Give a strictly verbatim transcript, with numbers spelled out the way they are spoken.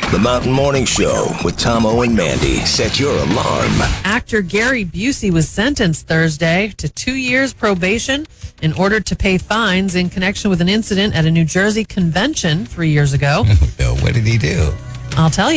The Mountain Morning Show with Tomo and Mandy. Set your alarm. Actor Gary Busey was sentenced Thursday to two years probation in order to pay fines in connection with an incident at a New Jersey convention three years ago. What did he do? I'll tell you.